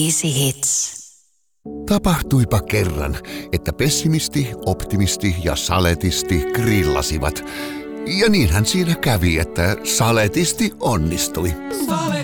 Easy Hits. Tapahtuipa kerran, että pessimisti, optimisti ja saletisti grillasivat. Ja niinhän siinä kävi, että saletisti onnistui.